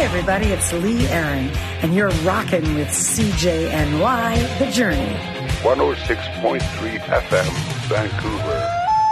everybody, it's Lee Aaron, and you're rocking with CJNY, The Journey. 106.3 FM, Vancouver.